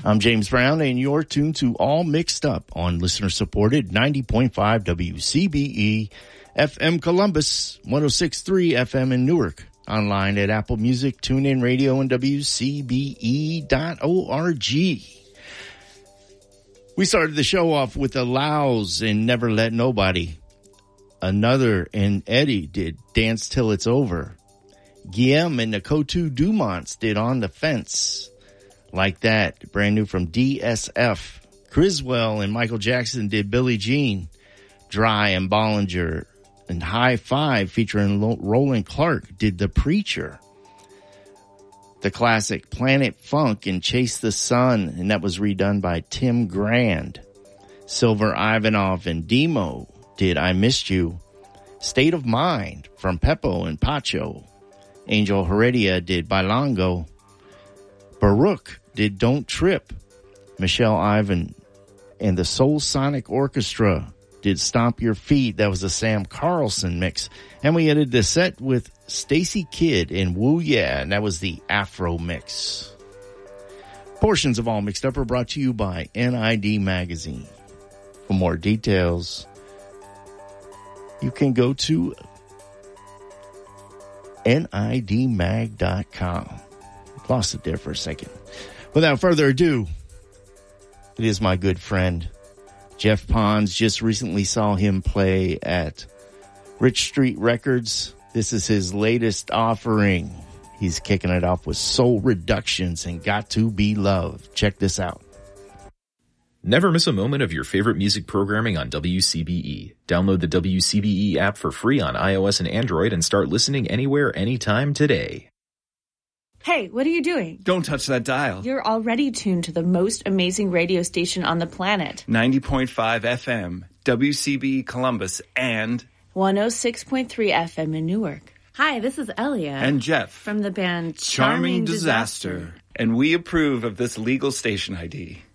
I'm James Brown, and you're tuned to All Mixed Up on listener-supported 90.5 WCBE FM Columbus, 106.3 FM in Newark. Online at Apple Music, TuneIn Radio, and WCBE.org. We started the show off with the Laos and Never Let Nobody. Another and Eddie did Dance Till It's Over. Guillaume and the Kotu Dumonts did On the Fence. Like That, brand new from DSF. Criswell and Michael Jackson did Billie Jean. Dry and Bollinger and High Five featuring Roland Clark did The Preacher. The classic Planet Funk and Chase the Sun, and that was redone by Tim Grand. Silver Ivanov and Demo did I Missed You. State of Mind from Peppo and Pacho. Angel Heredia did Bailongo. Baruch did Don't Trip. Michelle Ivan and the Soul Sonic Orchestra did Stomp Your Feet. That was a Sam Carlson mix. And we ended the set with Stacy Kidd and Woo Yeah, and that was the Afro mix. Portions of All Mixed Up are brought to you by NID Magazine. For more details, you can go to nidmag.com. Lost it there for a second. Without further ado, it is my good friend, Jeff Pons. Just recently saw him play at Rich Street Records. This is his latest offering. He's kicking it off with Soul Reductions and Got to Be Loved. Check this out. Never miss a moment of your favorite music programming on WCBE. Download the WCBE app for free on iOS and Android and start listening anywhere, anytime today. Hey, what are you doing? Don't touch that dial. You're already tuned to the most amazing radio station on the planet. 90.5 FM, WCBE Columbus, and 106.3 FM in Newark. Hi, this is Elia. And Jeff. From the band Charming Disaster. And we approve of this legal station ID.